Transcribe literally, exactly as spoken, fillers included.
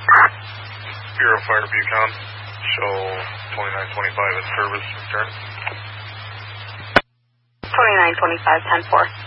Bureau Fire Bucon. Show twenty-nine twenty-five in service. Return. twenty-nine twenty-five, ten four.